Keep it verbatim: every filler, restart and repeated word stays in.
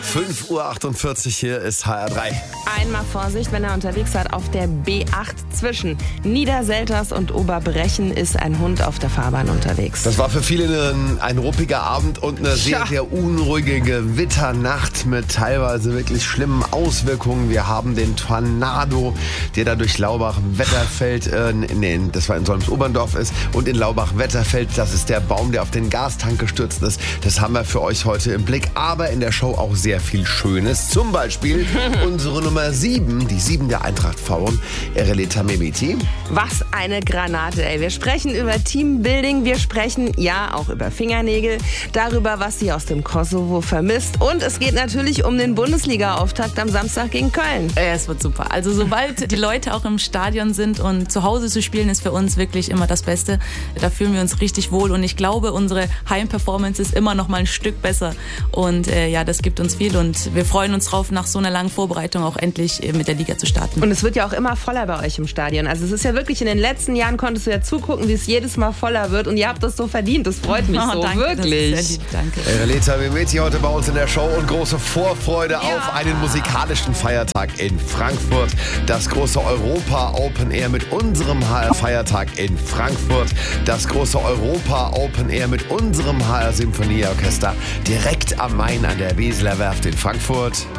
fünf Uhr achtundvierzig, hier ist H R drei. Einmal Vorsicht, wenn er unterwegs seid auf der B acht zwischen Niederselters und Oberbrechen ist ein Hund auf der Fahrbahn unterwegs. Das war für viele ein, ein ruppiger Abend und eine sehr, sehr unruhige Gewitternacht mit teilweise wirklich schlimmen Auswirkungen. Wir haben den Tornado, der da durch Laubach-Wetterfeld, äh, nee, das war in Solms-Oberndorf ist, und in Laubach-Wetterfeld, das ist der Baum, der auf den Gastank gestürzt ist. Das haben wir für euch heute im Blick, aber in der Show auch sehr viel Schönes. Zum Beispiel unsere Nummer sieben, die sieben der Eintracht-Frauen, Ereleta Mehmeti. Was eine Granate, ey. Wir sprechen über Teambuilding, wir sprechen ja auch über Fingernägel, darüber, was sie aus dem Kosovo vermisst, und es geht natürlich um den Bundesliga-Auftakt am Samstag gegen Köln. Ja, es wird super. Also sobald die Leute auch im Stadion sind und zu Hause zu spielen, ist für uns wirklich immer das Beste. Da fühlen wir uns richtig wohl und ich glaube, unsere Heimperformance ist immer noch mal ein Stück besser und äh, ja, das gibt uns viel und wir freuen uns drauf, nach so einer langen Vorbereitung auch endlich äh, mit der Liga zu starten. Und es wird ja auch immer voller bei euch im Stadion. Also es ist ja wirklich, in den letzten Jahren konntest du ja zugucken, wie es jedes Mal voller wird und ihr habt das so verdient. Das freut mich oh, so, danke, wirklich. Das ist sehr lieb, danke. Ereleta Mehmeti heute bei uns in der Show und große Vorfreude Ja. auf einen musikalischen Feiertag in Frankfurt. Das große Europa Open Air mit unserem H R Feiertag in Frankfurt. Das große Europa Open Air mit unserem H R Symphonieorchester direkt am Main an der Weseler Werft in Frankfurt.